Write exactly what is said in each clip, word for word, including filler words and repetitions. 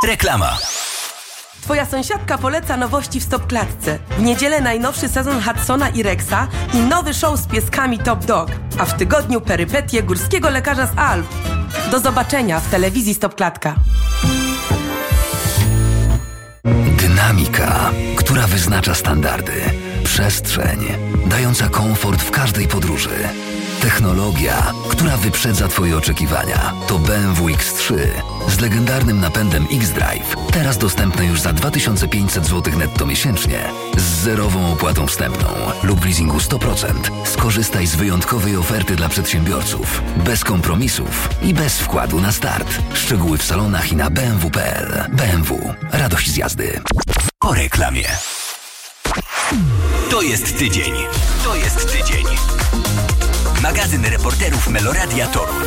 Reklama. Twoja sąsiadka poleca nowości w Stopklatce. W niedzielę najnowszy sezon Hudsona i Rexa i nowy show z pieskami Top Dog. A w tygodniu perypetie górskiego lekarza z Alp. Do zobaczenia w telewizji Stopklatka. Dynamika, która wyznacza standardy. Przestrzeń, dająca komfort w każdej podróży. Technologia, która wyprzedza Twoje oczekiwania. To B M W X trzy z legendarnym napędem X-Drive. Teraz dostępne już za dwa tysiące pięćset złotych netto miesięcznie z zerową opłatą wstępną lub w leasingu sto procent. Skorzystaj z wyjątkowej oferty dla przedsiębiorców. Bez kompromisów i bez wkładu na start. Szczegóły w salonach i na b m w kropka p l. B M W. Radość z jazdy. Po reklamie. To jest tydzień. To jest tydzień. Magazyn reporterów Meloradia Toruń.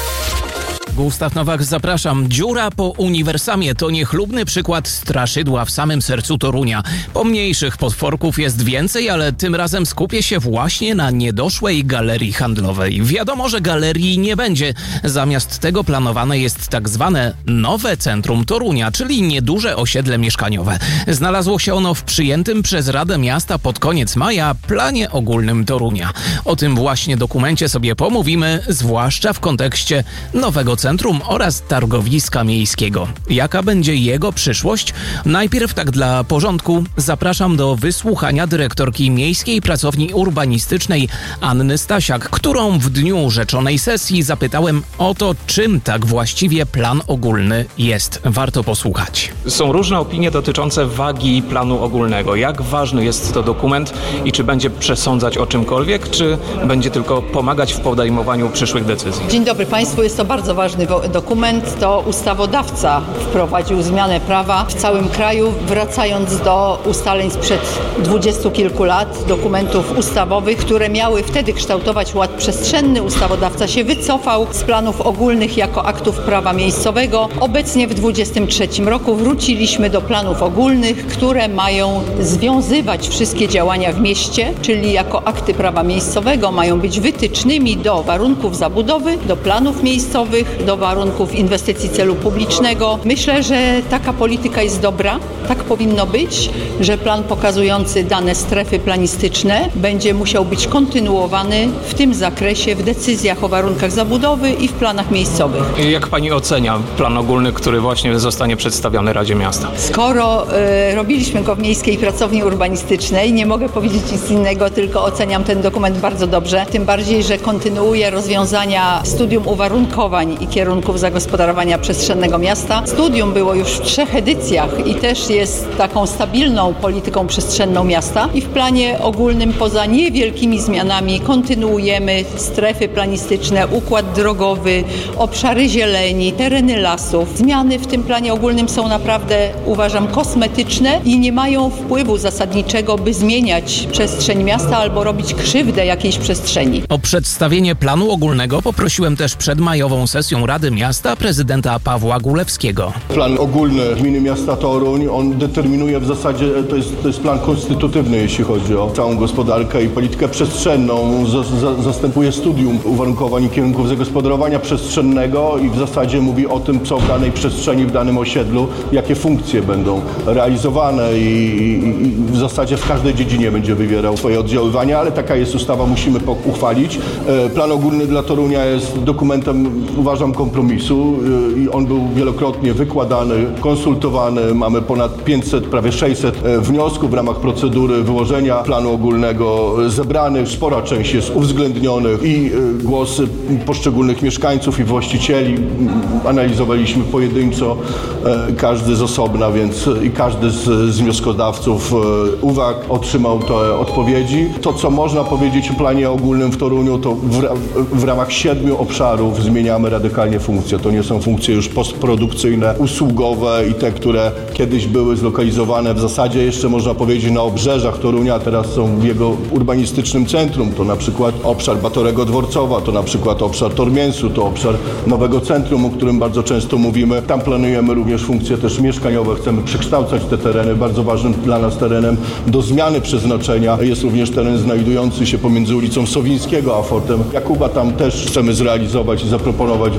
Gustaw Nowak, zapraszam. Dziura po Uniwersamie to niechlubny przykład straszydła w samym sercu Torunia. Pomniejszych potworków jest więcej, ale tym razem skupię się właśnie na niedoszłej galerii handlowej. Wiadomo, że galerii nie będzie. Zamiast tego planowane jest tak zwane nowe centrum Torunia, czyli nieduże osiedle mieszkaniowe. Znalazło się ono w przyjętym przez Radę Miasta pod koniec maja planie ogólnym Torunia. O tym właśnie dokumencie sobie pomówimy, zwłaszcza w kontekście nowego centrum Centrum oraz targowiska miejskiego. Jaka będzie jego przyszłość? Najpierw tak dla porządku zapraszam do wysłuchania dyrektorki Miejskiej Pracowni Urbanistycznej Anny Stasiak, którą w dniu rzeczonej sesji zapytałem o to, czym tak właściwie plan ogólny jest. Warto posłuchać. Są różne opinie dotyczące wagi planu ogólnego. Jak ważny jest to dokument i czy będzie przesądzać o czymkolwiek, czy będzie tylko pomagać w podejmowaniu przyszłych decyzji? Dzień dobry Państwu. Jest to bardzo ważny dokument. To ustawodawca wprowadził zmianę prawa w całym kraju, wracając do ustaleń sprzed dwudziestu kilku lat, dokumentów ustawowych, które miały wtedy kształtować ład przestrzenny. Ustawodawca się wycofał z planów ogólnych jako aktów prawa miejscowego. Obecnie w dwudziestym trzecim roku wróciliśmy do planów ogólnych, które mają związywać wszystkie działania w mieście, czyli jako akty prawa miejscowego mają być wytycznymi do warunków zabudowy, do planów miejscowych, do warunków inwestycji celu publicznego. Myślę, że taka polityka jest dobra, tak powinno być, że plan pokazujący dane strefy planistyczne będzie musiał być kontynuowany w tym zakresie w decyzjach o warunkach zabudowy i w planach miejscowych. Jak Pani ocenia plan ogólny, który właśnie zostanie przedstawiony Radzie Miasta? Skoro y, robiliśmy go w Miejskiej Pracowni Urbanistycznej, nie mogę powiedzieć nic innego, tylko oceniam ten dokument bardzo dobrze, tym bardziej, że kontynuuje rozwiązania studium uwarunkowań i kierunków zagospodarowania przestrzennego miasta. Studium było już w trzech edycjach i też jest taką stabilną polityką przestrzenną miasta i w planie ogólnym poza niewielkimi zmianami kontynuujemy strefy planistyczne, układ drogowy, obszary zieleni, tereny lasów. Zmiany w tym planie ogólnym są naprawdę, uważam, kosmetyczne i nie mają wpływu zasadniczego, by zmieniać przestrzeń miasta albo robić krzywdę jakiejś przestrzeni. O przedstawienie planu ogólnego poprosiłem też przed majową sesją Rady Miasta prezydenta Pawła Gulewskiego. Plan ogólny Gminy Miasta Toruń, on determinuje w zasadzie, to jest, to jest plan konstytutywny, jeśli chodzi o całą gospodarkę i politykę przestrzenną. Z, za, zastępuje studium uwarunkowań i kierunków zagospodarowania przestrzennego i w zasadzie mówi o tym, co w danej przestrzeni, w danym osiedlu, jakie funkcje będą realizowane i, i, i w zasadzie w każdej dziedzinie będzie wywierał swoje oddziaływania, ale taka jest ustawa, musimy uchwalić. Plan ogólny dla Torunia jest dokumentem, uważam, kompromisu i on był wielokrotnie wykładany, konsultowany. Mamy ponad pięćset, prawie sześćset wniosków w ramach procedury wyłożenia planu ogólnego zebranych. Spora część jest uwzględnionych i głosy poszczególnych mieszkańców i właścicieli analizowaliśmy pojedynczo, każdy z osobna, więc i każdy z, z wnioskodawców uwag otrzymał te odpowiedzi. To, co można powiedzieć o planie ogólnym w Toruniu, to w, w ramach siedmiu obszarów zmieniamy radykalnie funkcje. To nie są funkcje już postprodukcyjne, usługowe i te, które kiedyś były zlokalizowane w zasadzie jeszcze można powiedzieć na obrzeżach Torunia, a teraz są w jego urbanistycznym centrum. To na przykład obszar Batorego Dworcowa, to na przykład obszar Tormięsu, to obszar nowego centrum, o którym bardzo często mówimy. Tam planujemy również funkcje też mieszkaniowe. Chcemy przekształcać te tereny. Bardzo ważnym dla nas terenem do zmiany przeznaczenia jest również teren znajdujący się pomiędzy ulicą Sowińskiego a Fortem Jakuba. Tam też chcemy zrealizować i zaproponować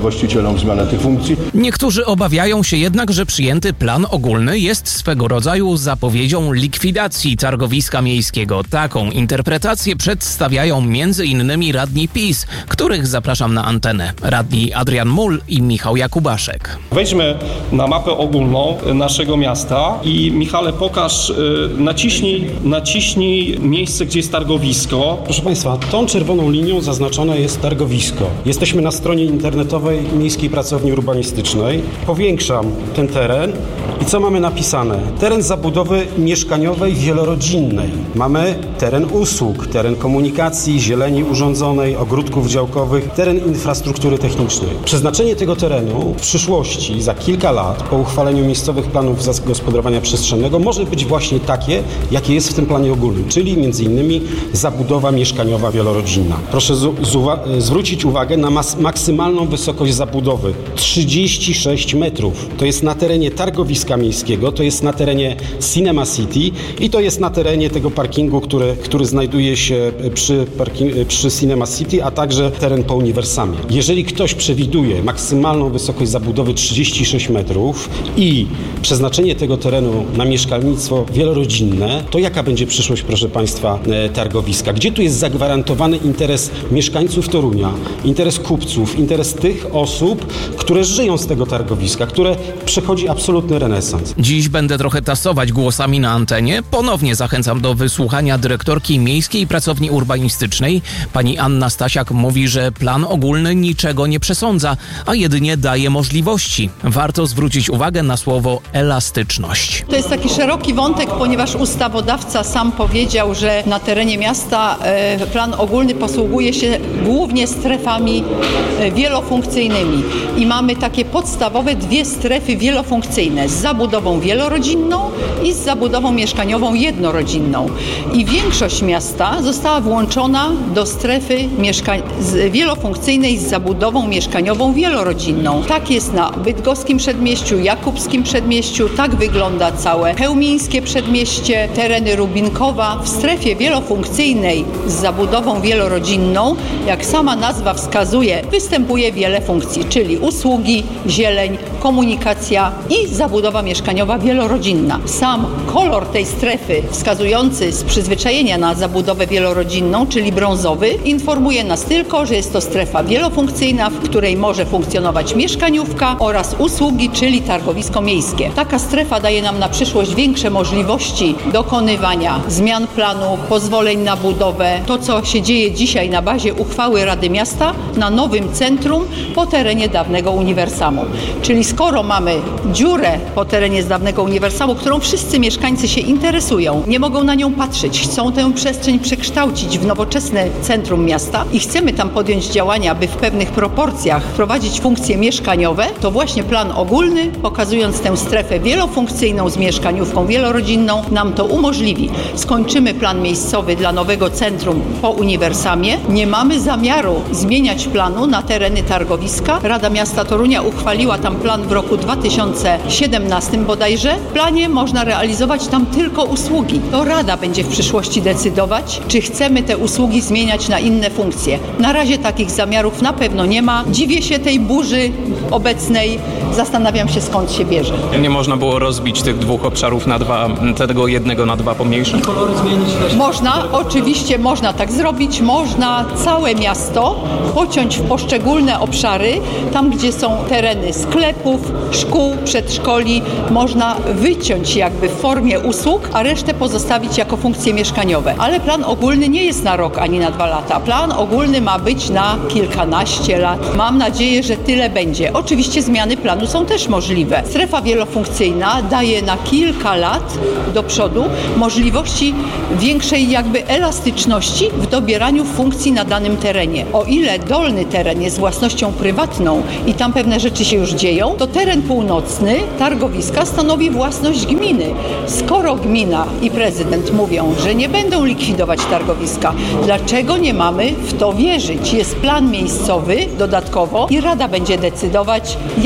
właścicielom zmianę tych funkcji. Niektórzy obawiają się jednak, że przyjęty plan ogólny jest swego rodzaju zapowiedzią likwidacji targowiska miejskiego. Taką interpretację przedstawiają między innymi radni PiS, których zapraszam na antenę. Radni Adrian Mul i Michał Jakubaszek. Wejdźmy na mapę ogólną naszego miasta i Michale, pokaż, naciśnij, naciśnij miejsce, gdzie jest targowisko. Proszę Państwa, tą czerwoną linią zaznaczone jest targowisko. Jesteśmy na stronie internetowej Miejskiej Pracowni Urbanistycznej. Powiększam ten teren i co mamy napisane? Teren zabudowy mieszkaniowej wielorodzinnej. Mamy teren usług, teren komunikacji, zieleni urządzonej, ogródków działkowych, teren infrastruktury technicznej. Przeznaczenie tego terenu w przyszłości, za kilka lat, po uchwaleniu miejscowych planów zagospodarowania przestrzennego, może być właśnie takie, jakie jest w tym planie ogólnym, czyli między innymi zabudowa mieszkaniowa wielorodzinna. Proszę z, z uwa- zwrócić uwagę na mas- maksymalną wysokość zabudowy trzydzieści sześć metrów. To jest na terenie targowiska miejskiego, to jest na terenie Cinema City i to jest na terenie tego parkingu, który, który znajduje się przy, parking- przy Cinema City, a także teren po Uniwersamie. Jeżeli ktoś przewiduje maksymalną wysokość zabudowy trzydzieści sześć metrów i przeznaczenie tego terenu na mieszkalnictwo wielorodzinne, to jaka będzie przyszłość, proszę Państwa, targowiska? Gdzie tu jest zagwarantowany interes mieszkańców Torunia, interes kupców, interes tych osób, które żyją z tego targowiska, które przechodzi absolutny renesans? Dziś będę trochę tasować głosami na antenie. Ponownie zachęcam do wysłuchania dyrektorki Miejskiej Pracowni Urbanistycznej. Pani Anna Stasiak mówi, że plan ogólny niczego nie przesądza, a jedynie daje możliwości. Warto zwrócić uwagę na słowo elastyczność. To jest taki szeroki wątek, ponieważ ustawodawca sam powiedział, że na terenie miasta e, plan ogólny posługuje się głównie strefami e, wielofunkcyjnymi i mamy takie podstawowe dwie strefy wielofunkcyjne z zabudową wielorodzinną i z zabudową mieszkaniową jednorodzinną. I większość miasta została włączona do strefy mieszka- z wielofunkcyjnej z zabudową mieszkaniową wielorodzinną. Tak jest na Bydgoskim Przedmieściu, Jakubskim Przedmieściu, tak wygląda całe Chełmińskie Przedmieście, tereny Rubinkowa. W strefie wielofunkcyjnej z zabudową wielorodzinną, jak sama nazwa wskazuje, występuje wiele funkcji, czyli usługi, zieleń, komunikacja i zabudowa mieszkaniowa wielorodzinna. Sam kolor tej strefy wskazujący z przyzwyczajenia na zabudowę wielorodzinną, czyli brązowy, informuje nas tylko, że jest to strefa wielofunkcyjna, w której może funkcjonować mieszkaniówka oraz usługi, czyli targowisko miejskie. Taka strefa daje nam na przyszłość większe możliwości dokonywania zmian planu, pozwoleń na budowę. To, co się dzieje dzisiaj na bazie uchwały Rady Miasta na nowym centrum po terenie dawnego Uniwersamu. Czyli skoro mamy dziurę po terenie z dawnego Uniwersamu, którą wszyscy mieszkańcy się interesują, nie mogą na nią patrzeć, chcą tę przestrzeń przekształcić w nowoczesne centrum miasta i chcemy tam podjąć działania, by w pewnych proporcjach wprowadzić funkcje mieszkaniowe, to właśnie plan ogólny, pokazując tę strefę wielofunkcyjną z mieszkaniówką wielorodzinną, nam to umożliwi. Skończymy plan miejscowy dla nowego centrum po Uniwersamie. Nie mamy zamiaru zmieniać planu na tereny targowiska. Rada Miasta Torunia uchwaliła tam plan w roku dwa tysiące siedemnastym bodajże. W planie można realizować tam tylko usługi. To Rada będzie w przyszłości decydować, czy chcemy te usługi zmieniać na inne funkcje. Na razie takich zamiarów na pewno nie ma. Dziwię się tej burzy obecnej. Zastanawiam się, skąd się bierze. Nie można było rozbić tych dwóch obszarów na dwa, tego jednego na dwa pomniejsze? Kolory zmienić też? Można, oczywiście można tak zrobić. Można całe miasto pociąć w poszczególne obszary. Tam, gdzie są tereny sklepów, szkół, przedszkoli, można wyciąć jakby w formie usług, a resztę pozostawić jako funkcje mieszkaniowe. Ale plan ogólny nie jest na rok ani na dwa lata. Plan ogólny ma być na kilkanaście lat. Mam nadzieję, że tyle będzie. Oczywiście zmiany planu są też możliwe. Strefa wielofunkcyjna daje na kilka lat do przodu możliwości większej jakby elastyczności w dobieraniu funkcji na danym terenie. O ile dolny teren jest własnością prywatną i tam pewne rzeczy się już dzieją, to teren północny targowiska stanowi własność gminy. Skoro gmina i prezydent mówią, że nie będą likwidować targowiska, dlaczego nie mamy w to wierzyć? Jest plan miejscowy dodatkowo i Rada będzie decydować, jak wygląda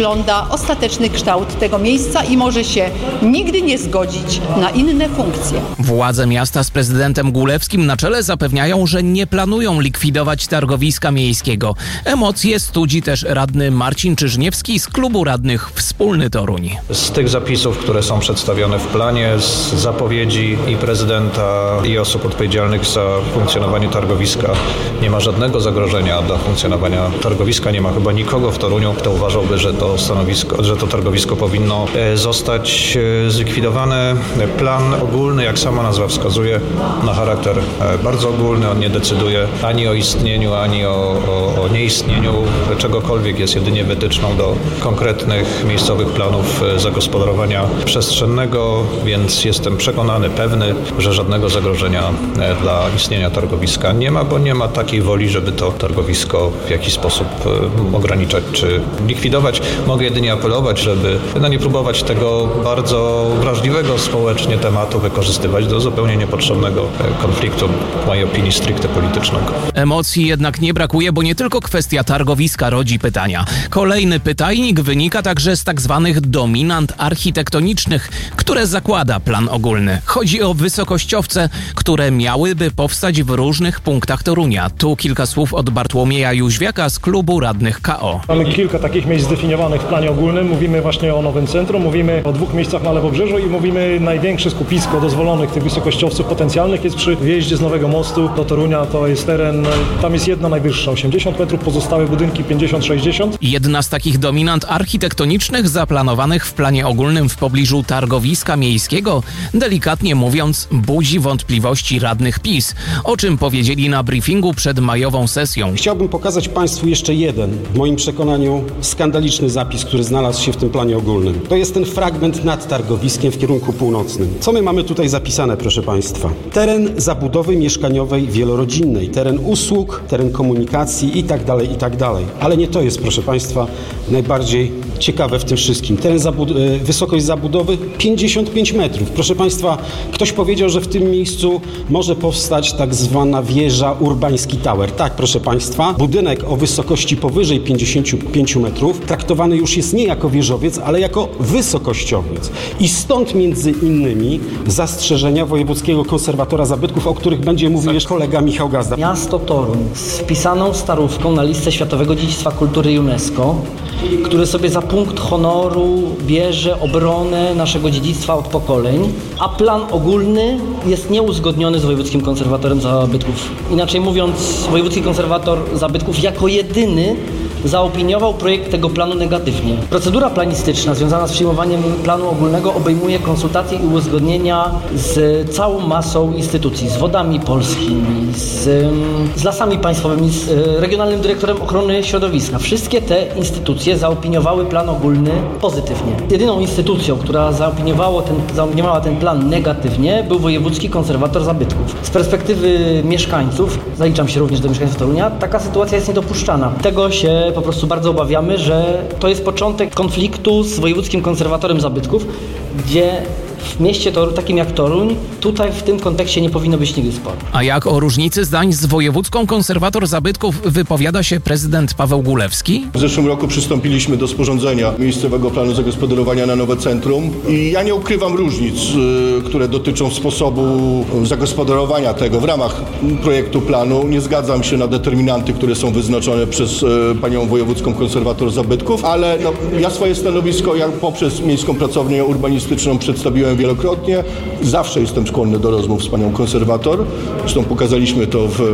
wygląda ostateczny kształt tego miejsca i może się nigdy nie zgodzić na inne funkcje. Władze miasta z prezydentem Gulewskim na czele zapewniają, że nie planują likwidować targowiska miejskiego. Emocje studzi też radny Marcin Czyżniewski z klubu radnych Wspólny Toruń. Z tych zapisów, które są przedstawione w planie, z zapowiedzi i prezydenta, i osób odpowiedzialnych za funkcjonowanie targowiska, nie ma żadnego zagrożenia dla funkcjonowania targowiska. Nie ma chyba nikogo w Toruniu, kto uważałby, że to stanowisko, że to targowisko powinno zostać zlikwidowane. Plan ogólny, jak sama nazwa wskazuje, ma charakter bardzo ogólny. On nie decyduje ani o istnieniu, ani o, o, o nieistnieniu czegokolwiek. Jest jedynie wytyczną do konkretnych miejscowych planów zagospodarowania przestrzennego, więc jestem przekonany, pewny, że żadnego zagrożenia dla istnienia targowiska nie ma, bo nie ma takiej woli, żeby to targowisko w jakiś sposób ograniczać czy likwidować. Mogę jedynie apelować, żeby no, nie próbować tego bardzo wrażliwego społecznie tematu wykorzystywać do zupełnie niepotrzebnego konfliktu, w mojej opinii stricte politycznego. Emocji jednak nie brakuje, bo nie tylko kwestia targowiska rodzi pytania. Kolejny pytajnik wynika także z tak zwanych dominant architektonicznych, które zakłada plan ogólny. Chodzi o wysokościowce, które miałyby powstać w różnych punktach Torunia. Tu kilka słów od Bartłomieja Jóźwiaka z klubu radnych K O. Mamy kilka takich miejsc zdefiniowanych w planie ogólnym. Mówimy właśnie o nowym centrum, mówimy o dwóch miejscach na Lewobrzeżu i mówimy największe skupisko dozwolonych tych wysokościowców potencjalnych jest przy wjeździe z Nowego Mostu do Torunia. To jest teren, tam jest jedna najwyższa, osiemdziesiąt metrów, pozostałe budynki pięćdziesiąt sześćdziesiąt. Jedna z takich dominant architektonicznych zaplanowanych w planie ogólnym w pobliżu targowiska miejskiego, delikatnie mówiąc, budzi wątpliwości radnych PiS, o czym powiedzieli na briefingu przed majową sesją. Chciałbym pokazać Państwu jeszcze jeden, w moim przekonaniu, skandaliczny zapis, który znalazł się w tym planie ogólnym. To jest ten fragment nad targowiskiem w kierunku północnym. Co my mamy tutaj zapisane, proszę Państwa? Teren zabudowy mieszkaniowej wielorodzinnej, teren usług, teren komunikacji i tak dalej, i tak dalej. Ale nie to jest, proszę Państwa, najbardziej ciekawe w tym wszystkim. Teren zabud- wysokość zabudowy pięćdziesiąt pięć metrów. Proszę Państwa, ktoś powiedział, że w tym miejscu może powstać tak zwana wieża Urbański Tower. Tak, proszę Państwa, budynek o wysokości powyżej pięćdziesiąt pięć metrów traktowany już jest nie jako wieżowiec, ale jako wysokościowiec. I stąd między innymi zastrzeżenia Wojewódzkiego Konserwatora Zabytków, o których będzie mówił jeszcze kolega Michał Gazda. Miasto Toruń z wpisaną starówką na listę Światowego Dziedzictwa Kultury UNESCO, który sobie za punkt honoru bierze obronę naszego dziedzictwa od pokoleń, a plan ogólny jest nieuzgodniony z Wojewódzkim Konserwatorem Zabytków. Inaczej mówiąc, Wojewódzki Konserwator Zabytków jako jedyny zaopiniował projekt tego planu negatywnie. Procedura planistyczna związana z przyjmowaniem planu ogólnego obejmuje konsultacje i uzgodnienia z całą masą instytucji, z Wodami Polskimi, z, z Lasami Państwowymi, z Regionalnym Dyrektorem Ochrony Środowiska. Wszystkie te instytucje zaopiniowały plan ogólny pozytywnie. Jedyną instytucją, która zaopiniowała ten, zaopiniowała ten plan negatywnie, był Wojewódzki Konserwator Zabytków. Z perspektywy mieszkańców, zaliczam się również do mieszkańców Torunia, taka sytuacja jest niedopuszczalna. Tego się po prostu bardzo obawiamy, że to jest początek konfliktu z Wojewódzkim Konserwatorem Zabytków, gdzie w mieście Toruń, takim jak Toruń, tutaj w tym kontekście nie powinno być nigdy sporu. A jak o różnicy zdań z Wojewódzką Konserwator Zabytków wypowiada się prezydent Paweł Gulewski? W zeszłym roku przystąpiliśmy do sporządzenia miejscowego planu zagospodarowania na nowe centrum i ja nie ukrywam różnic, które dotyczą sposobu zagospodarowania tego w ramach projektu planu. Nie zgadzam się na determinanty, które są wyznaczone przez panią Wojewódzką Konserwator Zabytków, ale no, ja swoje stanowisko ja poprzez Miejską Pracownię Urbanistyczną przedstawiłem wielokrotnie. Zawsze jestem skłonny do rozmów z panią konserwator. Zresztą pokazaliśmy to w,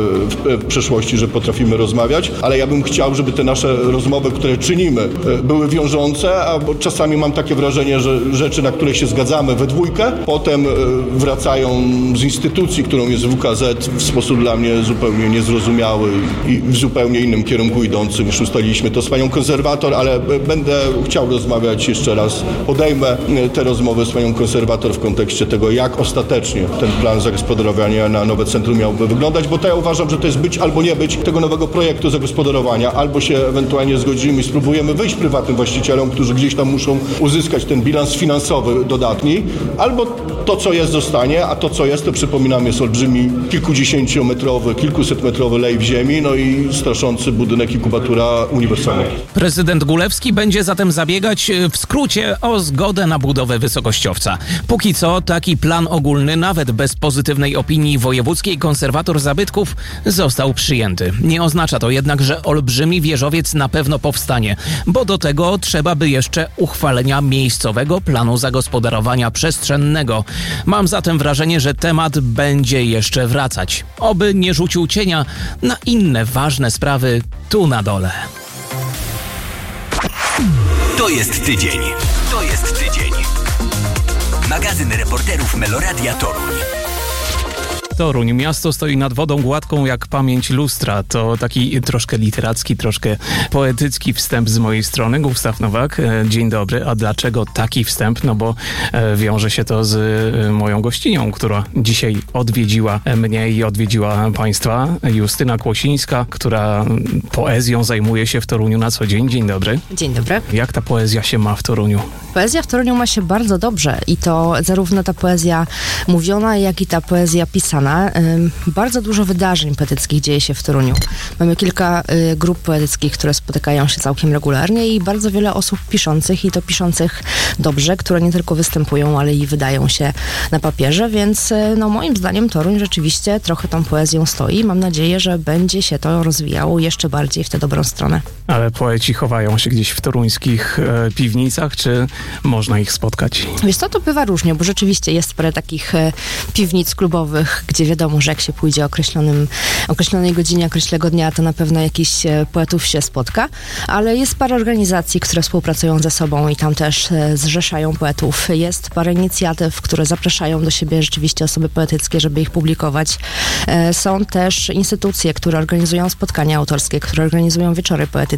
w, w przeszłości, że potrafimy rozmawiać, ale ja bym chciał, żeby te nasze rozmowy, które czynimy, były wiążące, a bo czasami mam takie wrażenie, że rzeczy, na które się zgadzamy we dwójkę, potem wracają z instytucji, którą jest W K Z, w sposób dla mnie zupełnie niezrozumiały i w zupełnie innym kierunku idący, niż ustaliliśmy to z panią konserwator, ale będę chciał rozmawiać jeszcze raz. Podejmę te rozmowy z panią pan konserwator w kontekście tego, jak ostatecznie ten plan zagospodarowania na nowe centrum miałby wyglądać, bo to ja uważam, że to jest być albo nie być tego nowego projektu zagospodarowania, albo się ewentualnie zgodzimy i spróbujemy wyjść prywatnym właścicielom, którzy gdzieś tam muszą uzyskać ten bilans finansowy dodatni, albo to, co jest, zostanie, a to, co jest, to przypominam, jest olbrzymi, kilkudziesięciometrowy, kilkusetmetrowy lej w ziemi, no i straszący budynek inkubatura uniwersalna. Prezydent Gulewski będzie zatem zabiegać w skrócie o zgodę na budowę wysokościowca. Póki co taki plan ogólny, nawet bez pozytywnej opinii wojewódzkiej konserwator zabytków, został przyjęty. Nie oznacza to jednak, że olbrzymi wieżowiec na pewno powstanie, bo do tego trzeba by jeszcze uchwalenia miejscowego planu zagospodarowania przestrzennego. Mam zatem wrażenie, że temat będzie jeszcze wracać. Oby nie rzucił cienia na inne ważne sprawy tu na dole. To jest tydzień. To jest tydzień. Magazyn reporterów Meloradia Toruń. Toruń. Miasto stoi nad wodą gładką jak pamięć lustra. To taki troszkę literacki, troszkę poetycki wstęp z mojej strony. Gustaw Nowak, dzień dobry. A dlaczego taki wstęp? No bo wiąże się to z moją gościnią, która dzisiaj odwiedziła mnie i odwiedziła państwa. Justyna Kłosińska, która poezją zajmuje się w Toruniu na co dzień. Dzień dobry. Dzień dobry. Jak ta poezja się ma w Toruniu? Poezja w Toruniu ma się bardzo dobrze i to zarówno ta poezja mówiona, jak i ta poezja pisana. Bardzo dużo wydarzeń poetyckich dzieje się w Toruniu. Mamy kilka grup poetyckich, które spotykają się całkiem regularnie i bardzo wiele osób piszących i to piszących dobrze, które nie tylko występują, ale i wydają się na papierze, więc no moim zdaniem Toruń rzeczywiście trochę tą poezją stoi. Mam nadzieję, że będzie się to rozwijało jeszcze bardziej w tę dobrą stronę. Ale poeci chowają się gdzieś w toruńskich e, piwnicach, czy można ich spotkać? Wiesz co, to bywa różnie, bo rzeczywiście jest parę takich e, piwnic klubowych, gdzie wiadomo, że jak się pójdzie o określonym, określonej godzinie, określonego dnia, to na pewno jakiś e, poetów się spotka, ale jest parę organizacji, które współpracują ze sobą i tam też e, zrzeszają poetów. Jest parę inicjatyw, które zapraszają do siebie rzeczywiście osoby poetyckie, żeby ich publikować. E, są też instytucje, które organizują spotkania autorskie, które organizują wieczory poetyckie,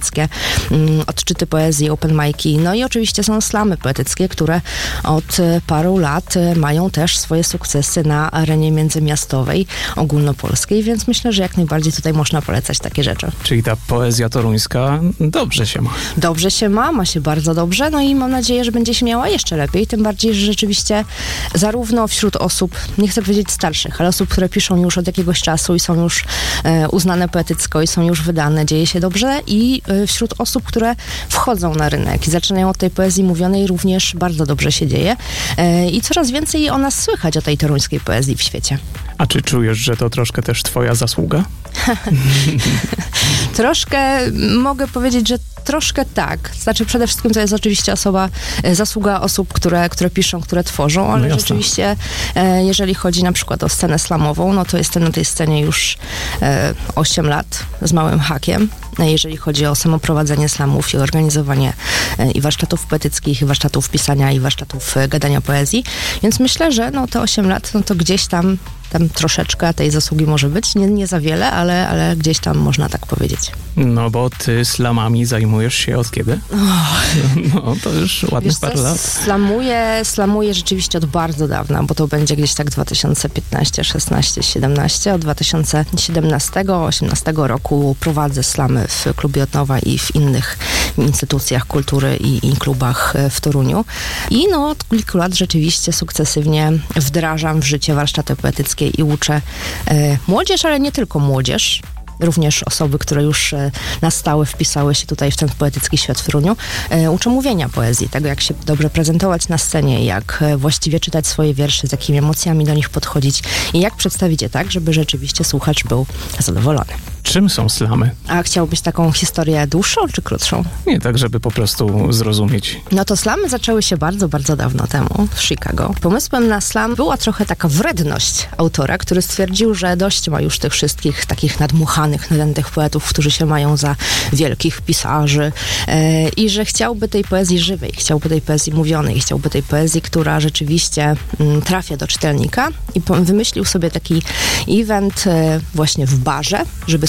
odczyty poezji, open mic'i. No i oczywiście są slamy poetyckie, które od paru lat mają też swoje sukcesy na arenie międzymiastowej, ogólnopolskiej, więc myślę, że jak najbardziej tutaj można polecać takie rzeczy. Czyli ta poezja toruńska dobrze się ma. Dobrze się ma, ma się bardzo dobrze, no i mam nadzieję, że będzie się miała jeszcze lepiej, tym bardziej, że rzeczywiście zarówno wśród osób, nie chcę powiedzieć starszych, ale osób, które piszą już od jakiegoś czasu i są już e, uznane poetycko i są już wydane, dzieje się dobrze i wśród osób, które wchodzą na rynek i zaczynają od tej poezji mówionej, również bardzo dobrze się dzieje i coraz więcej o nas słychać, o tej toruńskiej poezji w świecie. A czy czujesz, że to troszkę też twoja zasługa? Troszkę, mogę powiedzieć, że troszkę tak. Znaczy przede wszystkim to jest oczywiście osoba, zasługa osób, które, które piszą, które tworzą, ale no rzeczywiście jeżeli chodzi na przykład o scenę slamową, no to jestem na tej scenie już osiem lat z małym hakiem. Jeżeli chodzi o samo prowadzenie slamów i organizowanie i warsztatów poetyckich, i warsztatów pisania, i warsztatów gadania poezji. Więc myślę, że no te osiem lat, no to gdzieś tam, tam troszeczkę tej zasługi może być. Nie, nie za wiele, ale, ale gdzieś tam można tak powiedzieć. No bo ty slamami zajmujesz się od kiedy? Oh. No to już ładnych parę lat. Slamuję, slamuję rzeczywiście od bardzo dawna, bo to będzie gdzieś tak dwa tysiące piętnaście, szesnaście, siedemnaście. Od dwa tysiące siedemnastego, osiemnastego roku prowadzę slamy w klubie Otnowa i w innych instytucjach kultury i, i klubach w Toruniu. I no od kilku lat rzeczywiście sukcesywnie wdrażam w życie warsztaty poetyckie i uczę e, młodzież, ale nie tylko młodzież. Również osoby, które już e, na stałe wpisały się tutaj w ten poetycki świat w Toruniu, e, uczę mówienia poezji, tego jak się dobrze prezentować na scenie, jak e, właściwie czytać swoje wiersze, z jakimi emocjami do nich podchodzić i jak przedstawić je tak, żeby rzeczywiście słuchacz był zadowolony. Czym są slamy? A chciałbyś taką historię dłuższą czy krótszą? Nie, tak żeby po prostu zrozumieć. No to slamy zaczęły się bardzo, bardzo dawno temu w Chicago. Pomysłem na slam była trochę taka wredność autora, który stwierdził, że dość ma już tych wszystkich takich nadmuchanych, nadętych poetów, którzy się mają za wielkich pisarzy e, i że chciałby tej poezji żywej, chciałby tej poezji mówionej, chciałby tej poezji, która rzeczywiście m, trafia do czytelnika i po, wymyślił sobie taki event e, właśnie w barze, żeby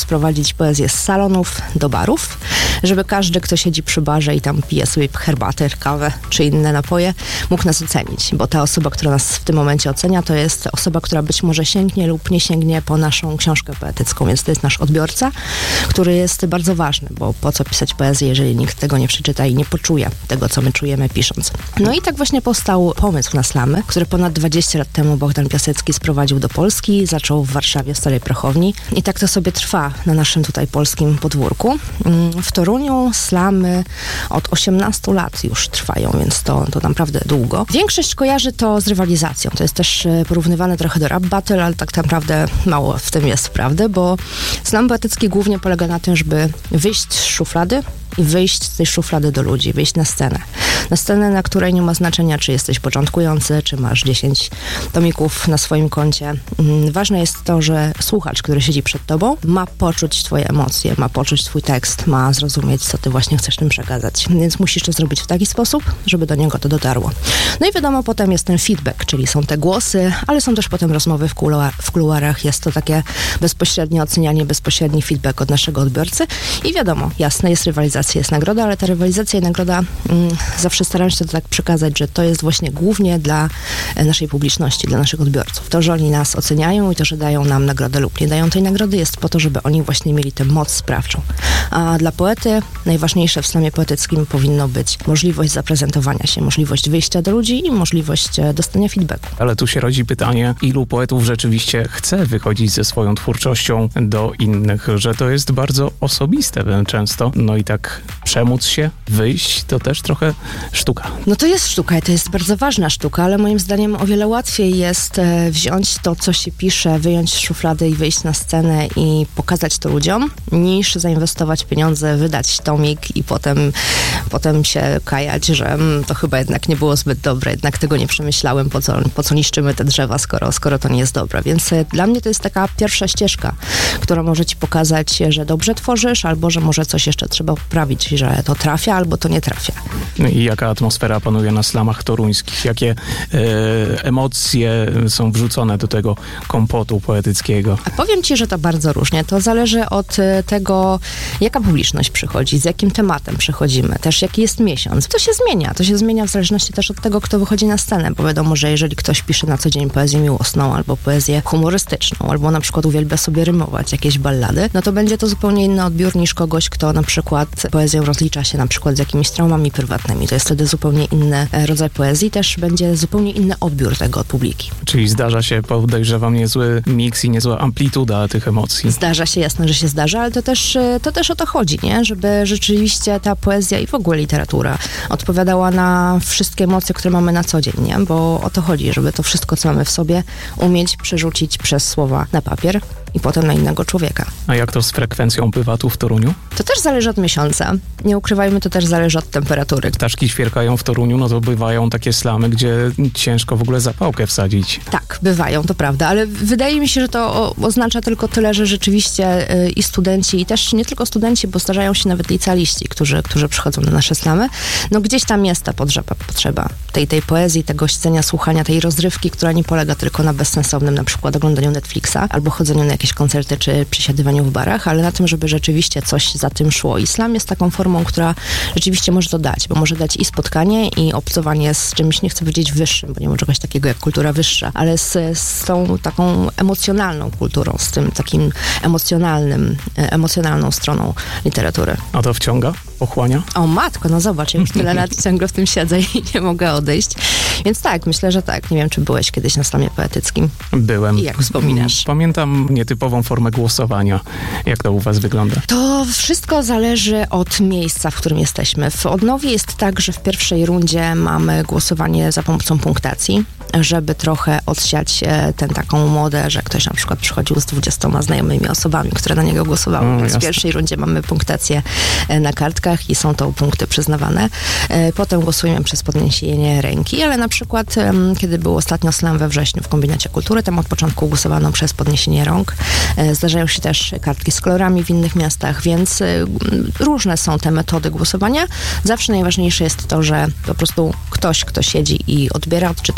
sprowadzić poezję z salonów do barów, żeby każdy, kto siedzi przy barze i tam pije sobie herbatę, kawę czy inne napoje, mógł nas ocenić, bo ta osoba, która nas w tym momencie ocenia, to jest osoba, która być może sięgnie lub nie sięgnie po naszą książkę poetycką, więc to jest nasz odbiorca, który jest bardzo ważny, bo po co pisać poezję, jeżeli nikt tego nie przeczyta i nie poczuje tego, co my czujemy pisząc. No i tak właśnie powstał pomysł na slamy, który ponad dwadzieścia lat temu Bohdan Piasecki sprowadził do Polski, zaczął w Warszawie w Starej Prochowni i tak to sobie trwa na naszym tutaj polskim podwórku. W Toruniu slamy od osiemnastu lat już trwają, więc to, to naprawdę długo. Większość kojarzy to z rywalizacją. To jest też porównywane trochę do rap battle, ale tak naprawdę mało w tym jest prawdy, bo slam poetycki głównie polega na tym, żeby wyjść z szuflady i wyjść z tej szuflady do ludzi, wyjść na scenę. Na scenę, na której nie ma znaczenia, czy jesteś początkujący, czy masz dziesięć tomików na swoim koncie. Ważne jest to, że słuchacz, który siedzi przed tobą, ma poczuć twoje emocje, ma poczuć twój tekst, ma zrozumieć, co ty właśnie chcesz tym przekazać. Więc musisz to zrobić w taki sposób, żeby do niego to dotarło. No i wiadomo, potem jest ten feedback, czyli są te głosy, ale są też potem rozmowy w, kuluar, w kuluarach. Jest to takie bezpośrednie ocenianie, bezpośredni feedback od naszego odbiorcy. I wiadomo, jasne, jest rywalizacja, jest nagroda, ale ta rywalizacja i nagroda mm, zawsze staram się to tak przekazać, że to jest właśnie głównie dla naszej publiczności, dla naszych odbiorców. To, że oni nas oceniają i to, że dają nam nagrodę lub nie dają tej nagrody, jest po to, żeby oni właśnie mieli tę moc sprawczą. A dla poety najważniejsze w slamie poetyckim powinno być możliwość zaprezentowania się, możliwość wyjścia do ludzi i możliwość dostania feedbacku. Ale tu się rodzi pytanie, ilu poetów rzeczywiście chce wychodzić ze swoją twórczością do innych, że to jest bardzo osobiste często. No i tak przemóc się, wyjść, to też trochę sztuka. No to jest sztuka i to jest bardzo ważna sztuka, ale moim zdaniem o wiele łatwiej jest wziąć to, co się pisze, wyjąć z szuflady i wyjść na scenę i pokazać to ludziom, niż zainwestować pieniądze, wydać tomik i potem, potem się kajać, że mm, to chyba jednak nie było zbyt dobre, jednak tego nie przemyślałem, po co, po co niszczymy te drzewa, skoro, skoro to nie jest dobre. Więc dla mnie to jest taka pierwsza ścieżka, która może ci pokazać, że dobrze tworzysz, albo że może coś jeszcze trzeba poprawić, że to trafia, albo to nie trafia. No i jaka atmosfera panuje na slamach toruńskich? Jakie e, emocje są wrzucone do tego kompotu poetyckiego? A powiem ci, że to bardzo różnie. To zależy od tego, jaka publiczność przychodzi, z jakim tematem przychodzimy, też jaki jest miesiąc. To się zmienia. To się zmienia w zależności też od tego, kto wychodzi na scenę, bo wiadomo, że jeżeli ktoś pisze na co dzień poezję miłosną, albo poezję humorystyczną, albo na przykład uwielbia sobie rymować jakieś ballady, no to będzie to zupełnie inny odbiór niż kogoś, kto na przykład poezją rozlicza się na przykład z jakimiś traumami prywatnymi. To jest wtedy zupełnie inny rodzaj poezji, też będzie zupełnie inny odbiór tego od publiki. Czyli zdarza się, podejrzewam, niezły miks i niezła amplituda tych emocji. Zdarza się, jasne, że się zdarza, ale to też, to też o to chodzi, nie? Żeby rzeczywiście ta poezja i w ogóle literatura odpowiadała na wszystkie emocje, które mamy na co dzień, nie? Bo o to chodzi, żeby to wszystko, co mamy w sobie, umieć przerzucić przez słowa na papier i potem na innego człowieka. A jak to z frekwencją bywa tu w Toruniu? To też zależy od miesiąca. Nie ukrywajmy, to też zależy od temperatury. Ptaszki świerkają w Toruniu, no to bywają takie slamy, gdzie ciężko w ogóle zapałkę wsadzić. Tak, bywają, to prawda, ale wydaje mi się, że to o, oznacza tylko tyle, że rzeczywiście y, i studenci, i też nie tylko studenci, bo zdarzają się nawet licealiści, którzy, którzy przychodzą na nasze slamy, no gdzieś tam jest ta potrzeba, potrzeba tej, tej poezji, tego siedzenia, słuchania, tej rozrywki, która nie polega tylko na bezsensownym na przykład oglądaniu Netflixa albo chodzeniu na jakieś koncerty czy przysiadywaniu w barach, ale na tym, żeby rzeczywiście coś za tym szło. I slam jest taką formą, która rzeczywiście może to dać, bo może dać i spotkanie, i obcowanie z czymś, nie chcę powiedzieć wyższym, bo nie ma czegoś takiego jak kultura wyższa, ale z, z tą taką emocjonalną kulturą, z tym takim emocjonalnym, emocjonalną stroną literatury. A to wciąga? Pochłania? O matko, no zobacz, ja już tyle lat ciągle w tym siedzę i nie mogę odejść. Więc tak, myślę, że tak. Nie wiem, czy byłeś kiedyś na slamie poetyckim. Byłem. I jak wspominasz? Pamiętam nietypową formę głosowania. Jak to u was wygląda? To wszystko zależy od miejsca, w którym jesteśmy. W Odnowie jest tak, że w pierwszej rundzie mamy głosowanie za pomocą punktacji, żeby trochę odsiać tę taką modę, że ktoś na przykład przychodził z dwudziestoma znajomymi osobami, które na niego głosowały. O, Więc jasne. w pierwszej rundzie mamy punktację na kartkach i są to punkty przyznawane. Potem głosujemy przez podniesienie ręki, ale na przykład kiedy był ostatnio slam we wrześniu w Kombinacie Kultury, tam od początku głosowano przez podniesienie rąk. Zdarzają się też kartki z kolorami w innych miastach, więc różne są te metody głosowania. Zawsze najważniejsze jest to, że po prostu ktoś, kto siedzi i odbiera, odczytuje to, co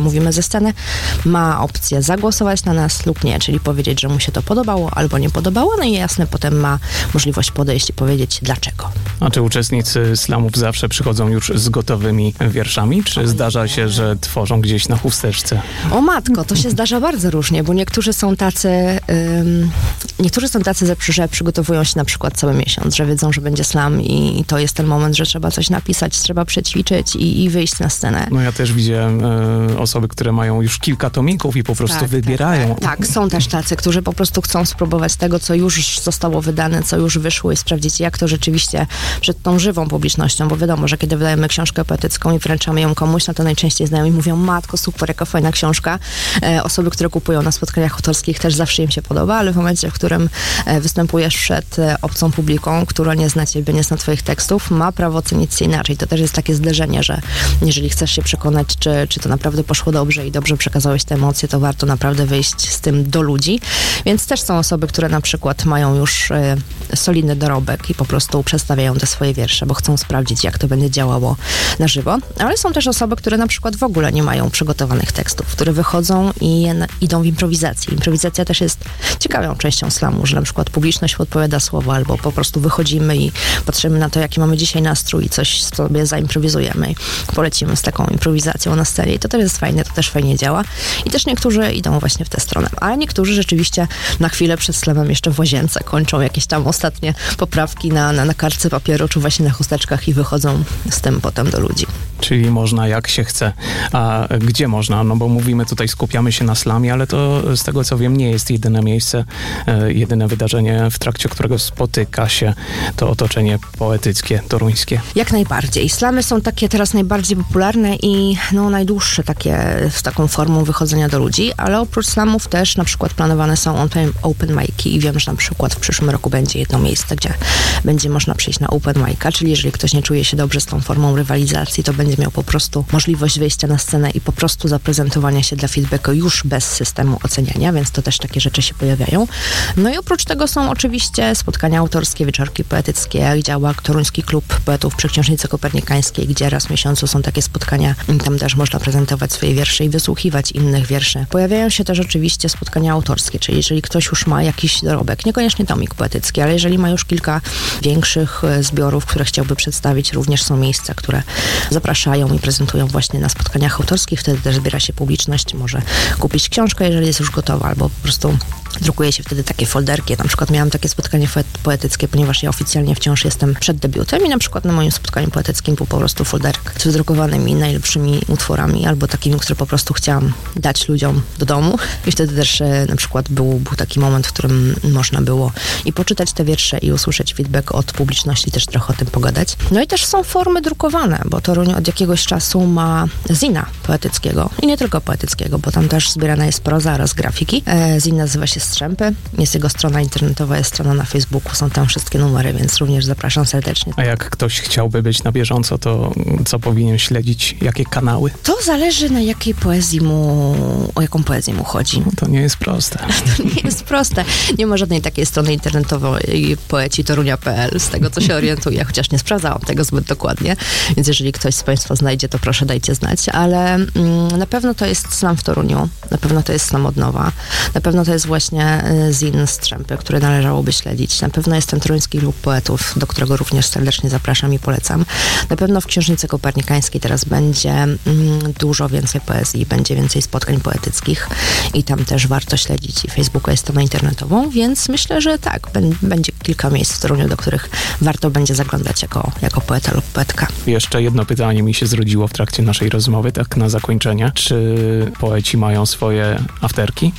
mówimy ze sceny, ma opcję zagłosować na nas lub nie, czyli powiedzieć, że mu się to podobało albo nie podobało, no i jasne, potem ma możliwość podejść i powiedzieć dlaczego. A czy uczestnicy slamów zawsze przychodzą już z gotowymi wierszami, czy zdarza się, że tworzą gdzieś na chusteczce? O matko, to się zdarza bardzo różnie, bo niektórzy są tacy, ym, niektórzy są tacy, że przygotowują się na przykład cały miesiąc, że wiedzą, że będzie slam i, i to jest ten moment, że trzeba coś napisać, trzeba przećwiczyć i, i wyjść na scenę. No ja też widziałem y, osoby, które mają już kilka tomików i po prostu tak, wybierają. Tak, tak, tak, są też tacy, którzy po prostu chcą spróbować tego, co już zostało wydane, co już wyszło i sprawdzić, jak to rzeczywiście przed tą żywą publicznością, bo wiadomo, że kiedy wydajemy książkę poetycką i wręczamy ją komuś, no to najczęściej znajomi mówią, matko, super, jaka fajna książka. E, osoby, które kupują na spotkaniach autorskich, też zawsze im się podoba, ale w momencie, w którym e, występujesz przed e, obcą publiką, która nie zna ciebie, nie zna twoich tekstów, ma prawo ocenić się inaczej. To też jest takie zderzenie, że jeżeli chcesz się przekonać, czy, czy to naprawdę poszło dobrze i dobrze przekazałeś te emocje, to warto naprawdę wyjść z tym do ludzi. Więc też są osoby, które na przykład mają już e, solidny dorobek i po prostu przedstawiają te swoje wiersze, bo chcą sprawdzić, jak to będzie działało na żywo. Ale są też osoby, które na przykład w ogóle nie mają przygotowanych tekstów, które wychodzą i idą w improwizacji. Improwizacja też jest ciekawą częścią slamu, że na przykład publiczność podpowiada słowa, albo po prostu wychodzimy i patrzymy na to, jaki mamy dzisiaj nastrój i coś sobie zaimprowizujemy i polecimy z taką improwizacją na scenie. I to też jest fajne, to też fajnie działa. I też niektórzy idą właśnie w tę stronę. Ale niektórzy rzeczywiście na chwilę przed slamem jeszcze w łazience kończą jakieś tam ostatnie poprawki na, na, na kartce papieru, czy właśnie na chusteczkach i wychodzą z tym potem do ludzi. Czyli można jak się chce. A gdzie można? No bo mówimy tutaj, skupiamy się na slamie, ale to z tego co wiem nie jest jedyne miejsce, e, jedyne wydarzenie, w trakcie którego spotyka się to otoczenie poetyckie, toruńskie. Jak najbardziej. Slamy są takie teraz najbardziej popularne i no, najdłuższe takie z taką formą wychodzenia do ludzi, ale oprócz slamów też na przykład planowane są open, open mic'i i wiem, że na przykład w przyszłym roku będzie jedno miejsce, gdzie będzie można przyjść na open mic'a, czyli jeżeli ktoś nie czuje się dobrze z tą formą rywalizacji, to będzie miał po prostu możliwość wejścia na scenę i po prostu zaprezentowania się dla feedbacku już bez systemu oceniania, więc to też takie rzeczy się pojawiają. No i oprócz tego są oczywiście spotkania autorskie, wieczorki poetyckie, jak działa Toruński Klub Poetów przy Książnicy Kopernikańskiej, gdzie raz w miesiącu są takie spotkania, tam też można prezentować swoje wiersze i wysłuchiwać innych wierszy. Pojawiają się też oczywiście spotkania autorskie, czyli jeżeli ktoś już ma jakiś dorobek, niekoniecznie tomik poetycki, ale jeżeli ma już kilka większych zbiorów, które chciałby przedstawić, również są miejsca, które zapraszają i prezentują właśnie na spotkaniach autorskich, wtedy też zbiera się publiczność, może kupić książkę, jeżeli jest już gotowa, albo po prostu drukuje się wtedy takie folderki. Na przykład miałam takie spotkanie poetyckie, ponieważ ja oficjalnie wciąż jestem przed debiutem i na przykład na moim spotkaniu poetyckim był po prostu folderek z wydrukowanymi najlepszymi utworami, albo takimi, które po prostu chciałam dać ludziom do domu. I wtedy też e, na przykład był, był taki moment, w którym można było i poczytać te wiersze i usłyszeć feedback od publiczności, też trochę o tym pogadać. No i też są formy drukowane, bo Toruń od jakiegoś czasu ma zina poetyckiego i nie tylko poetyckiego, bo tam też zbierana jest proza oraz grafiki. E, zin nazywa się Strzępy. Jest jego strona internetowa, jest strona na Facebooku, są tam wszystkie numery, więc również zapraszam serdecznie. A jak ktoś chciałby być na bieżąco, to co powinien śledzić? Jakie kanały? To zależy, na jakiej poezji mu, o jaką poezję mu chodzi. No to nie jest proste. To nie jest proste. Nie ma żadnej takiej strony internetowej poeci torunia kropka pe el, z tego co się orientuję, chociaż nie sprawdzałam tego zbyt dokładnie, więc jeżeli ktoś z Państwa znajdzie, to proszę dajcie znać, ale mm, na pewno to jest slam w Toruniu, na pewno to jest slam od nowa, na pewno to jest właśnie zin Strzępy, który należałoby śledzić, na pewno jest ten Toruński Klub Poetów, do którego również serdecznie zapraszam i polecam. Na pewno w Książnicy Kopernikańskiej teraz będzie mm, dużo więcej poezji, będzie więcej spotkań poetyckich i tam też warto śledzić i Facebooka jest stronę internetową, więc myślę, że tak, b- będzie kilka miejsc w Toruniu, do których warto będzie zaglądać jako, jako poeta lub poetka. Jeszcze jedno pytanie mi się zrodziło w trakcie naszej rozmowy, tak na zakończenie. Czy poeci mają swoje afterki?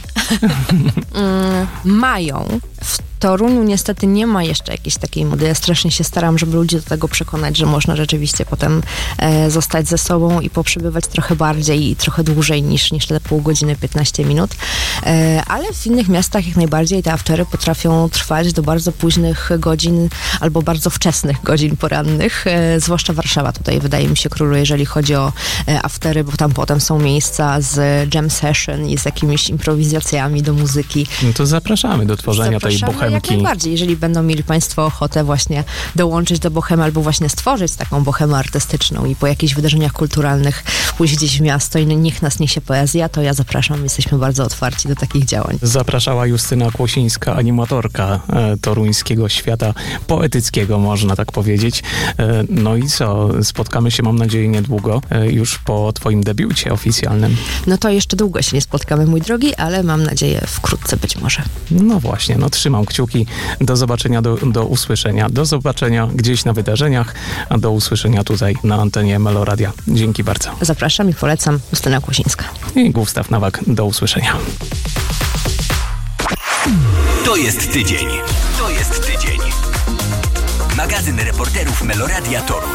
mm, mają. W Toruniu niestety nie ma jeszcze jakiejś takiej mody. Ja strasznie się staram, żeby ludzi do tego przekonać, że można rzeczywiście potem e, zostać ze sobą i poprzebywać trochę bardziej i trochę dłużej niż, niż te pół godziny, piętnaście minut. E, ale w innych miastach jak najbardziej te aftery potrafią trwać do bardzo późnych godzin albo bardzo wczesnych godzin porannych. E, zwłaszcza Warszawa tutaj wydaje mi się króluje, jeżeli chodzi o e, aftery, bo tam potem są miejsca z jam session i z jakimiś improwizacjami do muzyki. No to zapraszamy do tworzenia zapraszamy tej bohemy bohemki. Jak najbardziej, jeżeli będą mieli Państwo ochotę właśnie dołączyć do bohemy albo właśnie stworzyć taką bohemę artystyczną i po jakichś wydarzeniach kulturalnych pójść gdzieś w miasto i niech nas niesie poezja, to ja zapraszam, jesteśmy bardzo otwarci do takich działań. Zapraszała Justyna Kłosińska, animatorka e, toruńskiego świata poetyckiego, można tak powiedzieć. E, no i co? Spotkamy się, mam nadzieję, niedługo, e, już po twoim debiucie oficjalnym. No to jeszcze długo się nie spotkamy, mój drogi, ale mam nadzieję wkrótce być może. No właśnie, no trzymam kciuki. Do zobaczenia, do, do usłyszenia. Do zobaczenia gdzieś na wydarzeniach, a do usłyszenia tutaj na antenie Meloradia. Dzięki bardzo. Zapraszam i polecam. Justyna Kłosińska. I Gustaw Nowak. Do usłyszenia. To jest tydzień. To jest tydzień. Magazyn reporterów Meloradia Toruń.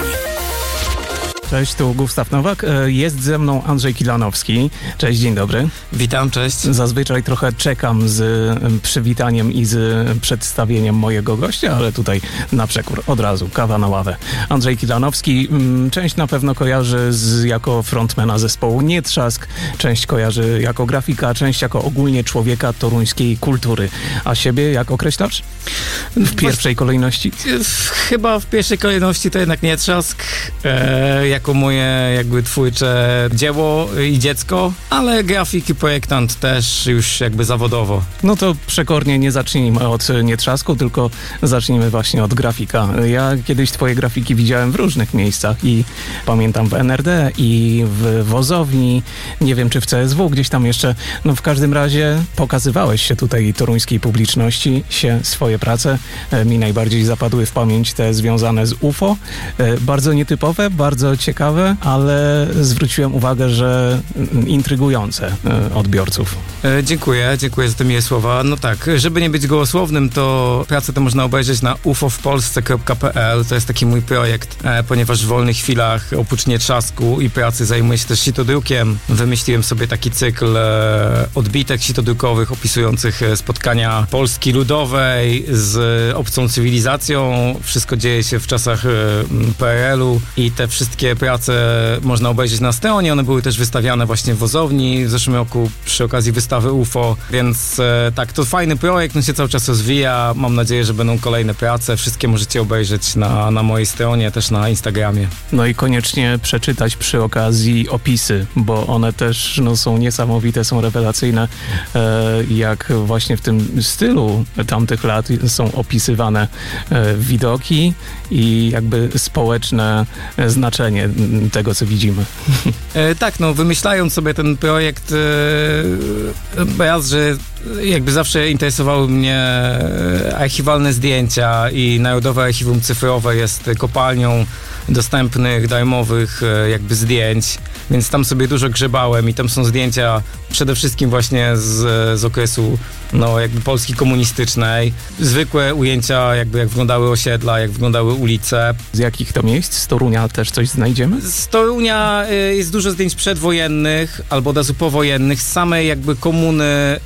Cześć, tu Gustaw Nowak. Jest ze mną Andrzej Kilanowski. Cześć, dzień dobry. Witam, cześć. Zazwyczaj trochę czekam z przywitaniem i z przedstawieniem mojego gościa, ale tutaj na przekór od razu, kawa na ławę. Andrzej Kilanowski, część na pewno kojarzy z, jako frontmana zespołu Nietrzask, część kojarzy jako grafika, część jako ogólnie człowieka toruńskiej kultury. A siebie jak określasz? W pierwszej kolejności? Chyba w pierwszej kolejności to jednak Nietrzask. E, jako moje jakby twórcze dzieło i dziecko, ale grafik i projektant też już jakby zawodowo. No to przekornie nie zacznijmy od Nietrzasku, tylko zacznijmy właśnie od grafika. Ja kiedyś twoje grafiki widziałem w różnych miejscach i pamiętam w N R D i w Wozowni, nie wiem czy w C S W, gdzieś tam jeszcze, no w każdym razie pokazywałeś się tutaj toruńskiej publiczności, się swoje prace. Mi najbardziej zapadły w pamięć te związane z U F O. Bardzo nietypowe, bardzo ciekawe, ale zwróciłem uwagę, że intrygujące odbiorców. E, dziękuję, dziękuję za te miłe słowa. No tak, żeby nie być gołosłownym, to pracę to można obejrzeć na u f o w polsce kropka p l. To jest taki mój projekt, e, ponieważ w wolnych chwilach, oprócz Nietrzasku i pracy, zajmuję się też sitodrukiem. Wymyśliłem sobie taki cykl e, odbitek sitodrukowych opisujących spotkania Polski Ludowej z obcą cywilizacją. Wszystko dzieje się w czasach e, P R L u i te wszystkie prace można obejrzeć na stronie. One były też wystawiane właśnie w Wozowni w zeszłym roku przy okazji wystawy U F O, więc e, tak, to fajny projekt, on się cały czas rozwija. Mam nadzieję, że będą kolejne prace. Wszystkie możecie obejrzeć na, na mojej stronie, też na Instagramie. No i koniecznie przeczytać przy okazji opisy, bo one też no, są niesamowite, są rewelacyjne, e, jak właśnie w tym stylu tamtych lat są opisywane e, widoki i jakby społeczne znaczenie tego, co widzimy. E, tak, no wymyślając sobie ten projekt, e, raz, że jakby zawsze interesowały mnie archiwalne zdjęcia i Narodowe Archiwum Cyfrowe jest kopalnią dostępnych, darmowych jakby zdjęć, więc tam sobie dużo grzebałem i tam są zdjęcia przede wszystkim właśnie z, z okresu no jakby Polski komunistycznej. Zwykłe ujęcia jakby jak wyglądały osiedla, jak wyglądały ulice. Z jakich to miejsc? Z Torunia też coś znajdziemy? Z Torunia y, jest dużo zdjęć przedwojennych albo od razu powojennych. Z samej jakby komuny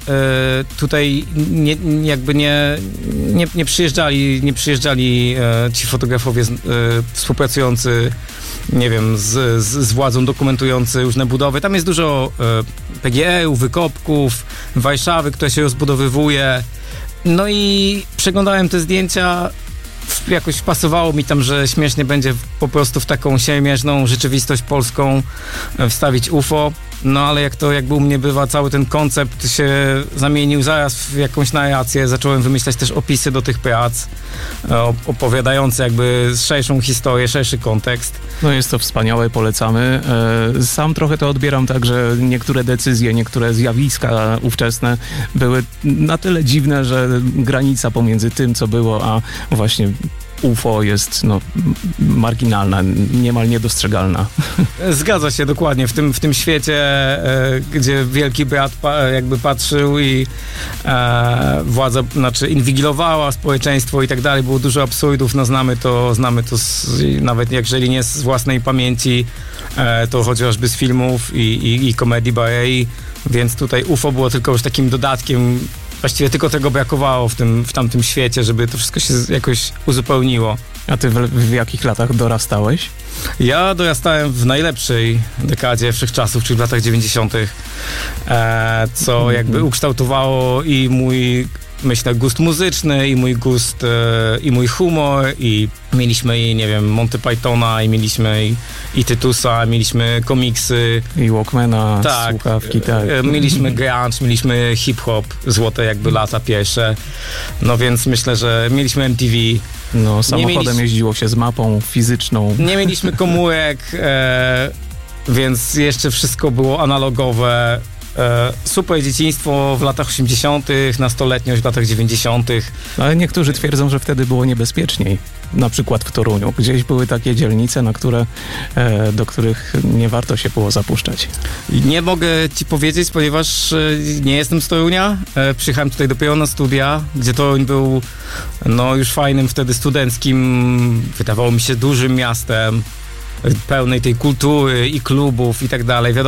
y, tutaj nie, jakby nie, nie, nie przyjeżdżali, nie przyjeżdżali y, ci fotografowie y, współpracujący nie wiem, z, z, z władzą dokumentujący różne budowy. Tam jest dużo y, P G E u, wykopków, Warszawy, która się rozbudowywuje. No i przeglądałem te zdjęcia, jakoś pasowało mi tam, że śmiesznie będzie po prostu w taką siermierzną rzeczywistość polską wstawić U F O. No ale jak to jakby u mnie bywa, cały ten koncept się zamienił zaraz w jakąś narrację. Zacząłem wymyślać też opisy do tych prac, opowiadające jakby szerszą historię, szerszy kontekst. No jest to wspaniałe, polecamy. Sam trochę to odbieram tak, że niektóre decyzje, niektóre zjawiska ówczesne były na tyle dziwne, że granica pomiędzy tym, co było, a właśnie U F O jest no, marginalna, niemal niedostrzegalna. Zgadza się, dokładnie. W tym, w tym świecie, e, gdzie wielki brat pa, jakby patrzył i e, władza, znaczy inwigilowała społeczeństwo i tak dalej, było dużo absurdów, no znamy to, znamy to z, nawet jeżeli nie z własnej pamięci, e, to chociażby z filmów i, i, i komedii Barei, więc tutaj U F O było tylko już takim dodatkiem. Właściwie tylko tego brakowało w, tym, w tamtym świecie, żeby to wszystko się jakoś uzupełniło. A ty w, w jakich latach dorastałeś? Ja dorastałem w najlepszej dekadzie wszechczasów, czyli w latach dziewięćdziesiątych, e, co jakby ukształtowało i mój myślę, gust muzyczny i mój gust, e, i mój humor i mieliśmy, i, nie wiem, Monty Pythona i mieliśmy i, i Tytusa, mieliśmy komiksy. I Walkmana, tak, słuchawki, tak. E, mieliśmy grunge, mieliśmy hip-hop, złote jakby lata pierwsze. No więc myślę, że mieliśmy M T V. No, samochodem mieliśmy, jeździło się z mapą fizyczną. Nie mieliśmy komórek, e, więc jeszcze wszystko było analogowe. E, super dzieciństwo w latach osiemdziesiątych, nastoletniość w latach dziewięćdziesiątych. Ale niektórzy twierdzą, że wtedy było niebezpieczniej. Na przykład w Toruniu. Gdzieś były takie dzielnice, na które, e, do których nie warto się było zapuszczać. Nie mogę ci powiedzieć, ponieważ e, nie jestem z Torunia. E, przyjechałem tutaj dopiero na studia, gdzie Toruń był no, już fajnym wtedy studenckim, wydawało mi się dużym miastem, pełnej tej kultury i klubów i tak dalej.